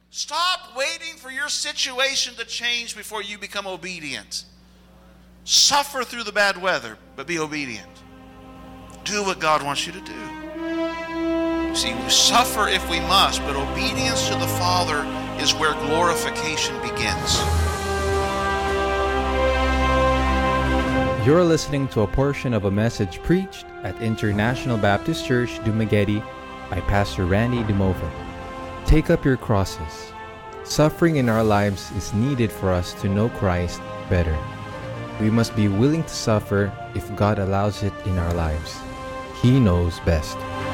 Stop waiting for your situation to change before you become obedient. Suffer through the bad weather, but be obedient. Do what God wants you to do. See, we suffer if we must, but obedience to the Father is where glorification begins. You're listening to a portion of a message preached at International Baptist Church, Dumaguete by Pastor Randy Dumova. Take up your crosses. Suffering in our lives is needed for us to know Christ better. We must be willing to suffer if God allows it in our lives. He knows best.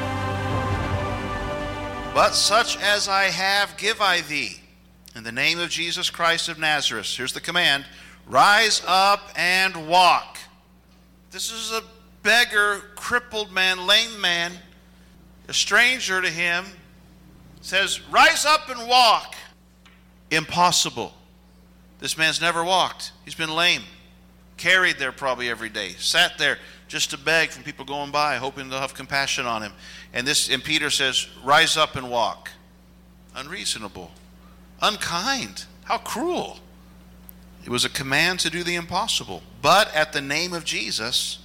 But such as I have, give I thee. In the name of Jesus Christ of Nazareth. Here's the command. Rise up and walk. This is a beggar, crippled man, lame man, a stranger to him. Says, rise up and walk. Impossible. This man's never walked. He's been lame. Carried there probably every day. Sat there just to beg from people going by, hoping they'll have compassion on him. And Peter says, rise up and walk. Unreasonable. Unkind. How cruel. It was a command to do the impossible. But at the name of Jesus,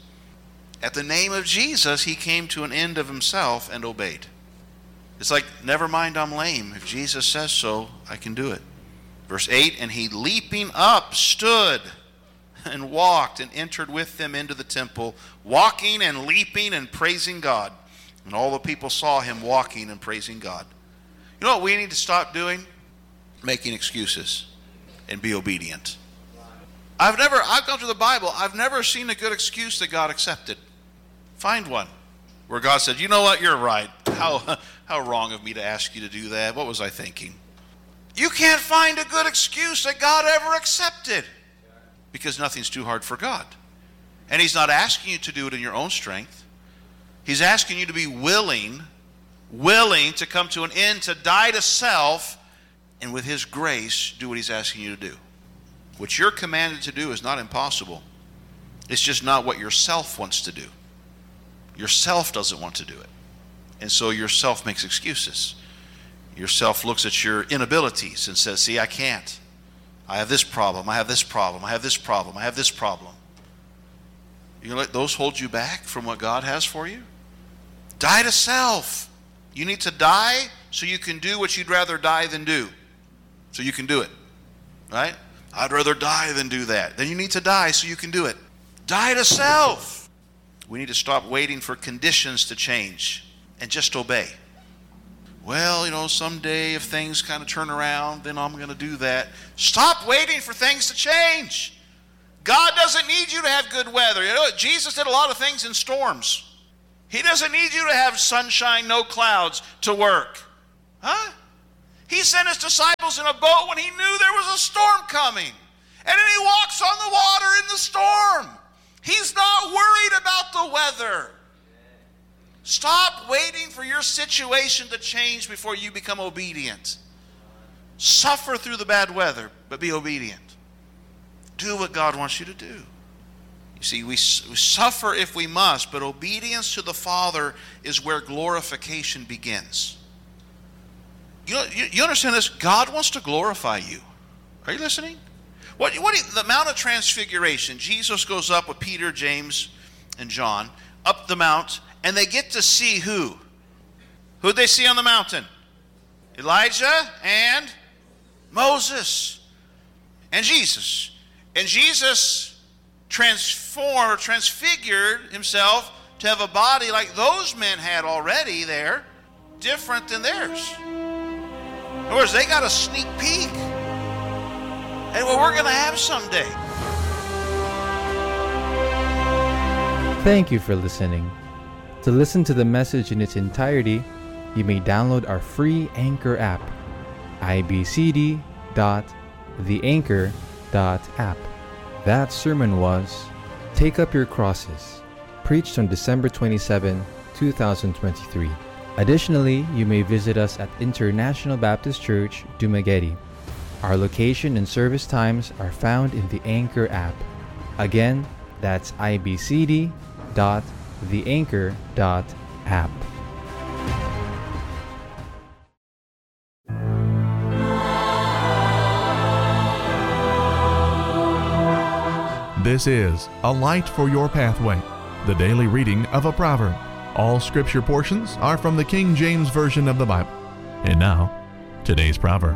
he came to an end of himself and obeyed. It's like, never mind, I'm lame. If Jesus says so, I can do it. Verse 8, and he leaping up stood and walked and entered with them into the temple, walking and leaping and praising God. And all the people saw him walking and praising God. You know what we need to stop doing? Making excuses and be obedient. I've gone through the Bible. I've never seen a good excuse that God accepted. Find one where God said, you know what, you're right. How wrong of me to ask you to do that. What was I thinking? You can't find a good excuse that God ever accepted because nothing's too hard for God. And he's not asking you to do it in your own strength. He's asking you to be willing to come to an end, to die to self, and with his grace, do what he's asking you to do. What you're commanded to do is not impossible. It's just not what yourself wants to do. Yourself doesn't want to do it. And so yourself makes excuses. Yourself looks at your inabilities and says, see, I can't. I have this problem, I have this problem, I have this problem, I have this problem. You're going to let those hold you back from what God has for you? Die to self. You need to die so you can do what you'd rather die than do. So you can do it. Right? I'd rather die than do that. Then you need to die so you can do it. Die to self. We need to stop waiting for conditions to change and just obey. Well, someday if things kind of turn around, then I'm going to do that. Stop waiting for things to change. God doesn't need you to have good weather. Jesus did a lot of things in storms. He doesn't need you to have sunshine, no clouds to work. Huh? He sent his disciples in a boat when he knew there was a storm coming. And then he walks on the water in the storm. He's not worried about the weather. Stop waiting for your situation to change before you become obedient. Suffer through the bad weather, but be obedient. Do what God wants you to do. You see, we suffer if we must, but obedience to the Father is where glorification begins. You understand this? God wants to glorify you. Are you listening? The Mount of Transfiguration, Jesus goes up with Peter, James, and John up the mount, and they get to see who? Who'd they see on the mountain? Elijah and Moses and Jesus. And Jesus transfigured himself to have a body like those men had already there, different than theirs. In other words, they got a sneak peek at what we're going to have someday. Thank you for listening. To listen to the message in its entirety, you may download our free Anchor app, ibcd.theanchor.app. That sermon was Take Up Your Crosses, preached on December 27, 2023. Additionally, you may visit us at International Baptist Church, Dumaguete. Our location and service times are found in the Anchor app. Again, that's ibcd.theanchor.app. This is A Light for Your Pathway, the daily reading of a proverb. All scripture portions are from the King James Version of the Bible. And now, today's proverb.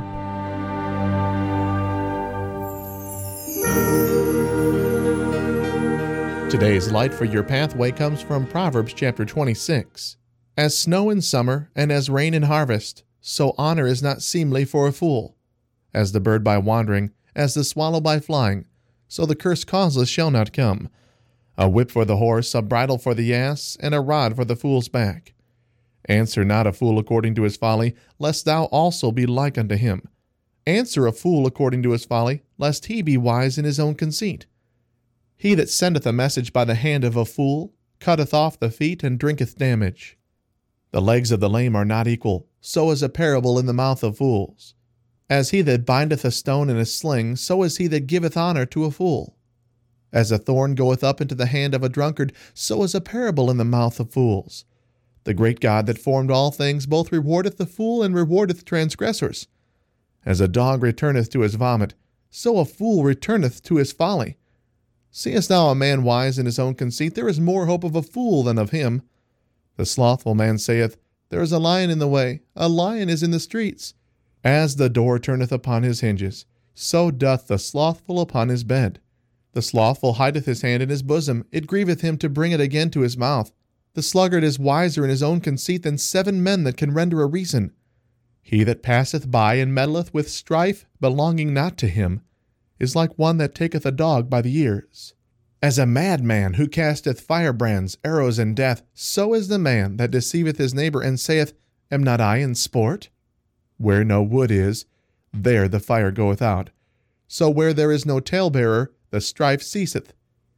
Today's Light for Your Pathway comes from Proverbs chapter 26. As snow in summer and as rain in harvest, so honor is not seemly for a fool. As the bird by wandering, as the swallow by flying, so the curse causeless shall not come. A whip for the horse, a bridle for the ass, and a rod for the fool's back. Answer not a fool according to his folly, lest thou also be like unto him. Answer a fool according to his folly, lest he be wise in his own conceit. He that sendeth a message by the hand of a fool cutteth off the feet and drinketh damage. The legs of the lame are not equal, so is a parable in the mouth of fools. As he that bindeth a stone in a sling, so is he that giveth honor to a fool. As a thorn goeth up into the hand of a drunkard, so is a parable in the mouth of fools. The great God that formed all things both rewardeth the fool and rewardeth transgressors. As a dog returneth to his vomit, so a fool returneth to his folly. Seest thou a man wise in his own conceit? There is more hope of a fool than of him. The slothful man saith, There is a lion in the way, a lion is in the streets. As the door turneth upon his hinges, so doth the slothful upon his bed. The slothful hideth his hand in his bosom, it grieveth him to bring it again to his mouth. The sluggard is wiser in his own conceit than 7 men that can render a reason. He that passeth by and meddleth with strife belonging not to him, is like one that taketh a dog by the ears. As a madman who casteth firebrands, arrows, and death, so is the man that deceiveth his neighbor, and saith, Am not I in sport? Where no wood is, there the fire goeth out. So where there is no talebearer, the strife ceaseth.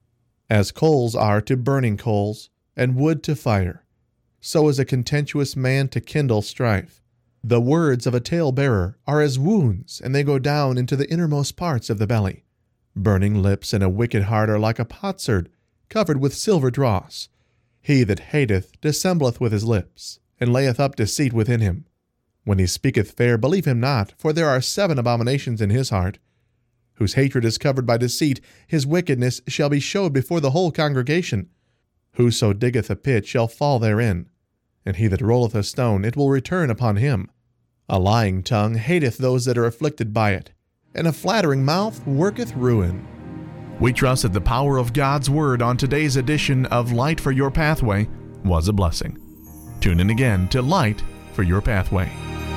As coals are to burning coals, and wood to fire, so is a contentious man to kindle strife. The words of a talebearer are as wounds, and they go down into the innermost parts of the belly. Burning lips and a wicked heart are like a potsherd, covered with silver dross. He that hateth dissembleth with his lips, and layeth up deceit within him. When he speaketh fair, believe him not, for there are 7 abominations in his heart. Whose hatred is covered by deceit, his wickedness shall be showed before the whole congregation. Whoso diggeth a pit shall fall therein, and he that rolleth a stone, it will return upon him. A lying tongue hateth those that are afflicted by it, and a flattering mouth worketh ruin. We trust that the power of God's Word on today's edition of Light for Your Pathway was a blessing. Tune in again to Light for Your Pathway.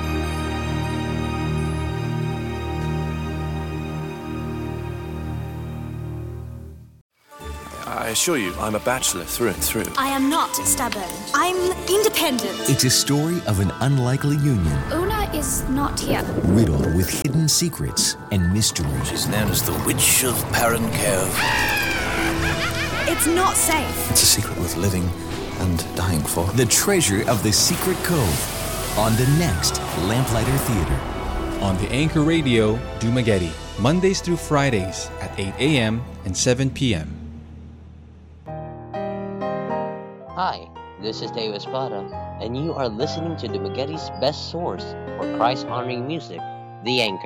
I assure you, I'm a bachelor through and through. I am not stubborn. I'm independent. It's a story of an unlikely union. Una is not here. Riddled with hidden secrets and mysteries. She's known as the Witch of Perrin Cove. It's not safe. It's a secret worth living and dying for. The Treasure of the Secret Cove on the next Lamplighter Theater. On the Anchor Radio, Dumaguete, Mondays through Fridays at 8 a.m. and 7 p.m. Hi, this is Dave Espada, and you are listening to Dumaguete's best source for Christ-honoring music, The Anchor.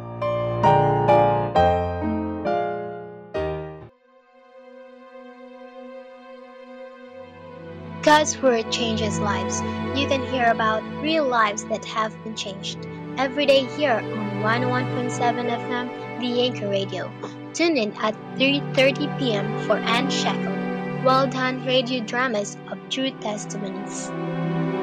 God's Word changes lives. You can hear about real lives that have been changed every day here on 101.7 FM, The Anchor Radio. Tune in at 3:30 p.m. for Anne Shackle. Well done radio dramas of true testimonies.